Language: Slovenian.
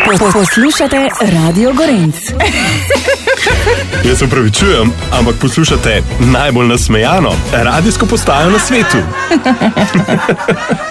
Poslušate Radio Gorenc. Jaz se opravičujem, ampak poslušate najbolj nasmejano radijsko postajo na svetu.